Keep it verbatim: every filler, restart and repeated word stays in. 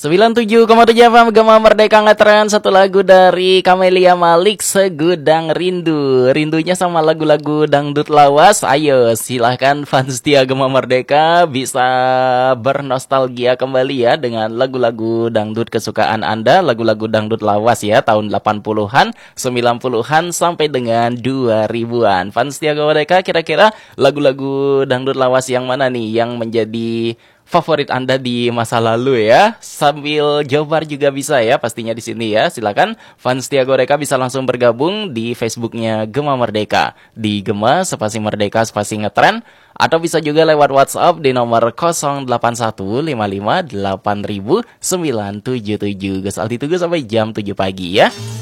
sembilan puluh tujuh koma tujuh F M Gema Merdeka ngetren. Satu lagu dari Camelia Malik, Segudang Rindu. Rindunya sama lagu-lagu dangdut lawas. Ayo silahkan fans setia Gema Merdeka bisa bernostalgia kembali ya dengan lagu-lagu dangdut kesukaan Anda. Lagu-lagu dangdut lawas ya, tahun delapan puluhan, sembilan puluhan sampai dengan dua ribuan. Fans setia Gema Merdeka, kira-kira lagu-lagu dangdut lawas yang mana nih yang menjadi favorit Anda di masa lalu ya? Sambil jawaban juga bisa ya pastinya di sini ya. Silakan fans setia Goreka bisa langsung bergabung di Facebooknya Gema Merdeka, di Gema spasi Merdeka spasi ngetren, atau bisa juga lewat WhatsApp di nomor nol delapan satu lima lima delapan nol nol sembilan tujuh tujuh. Gus Aldi tunggu sampai jam tujuh pagi ya.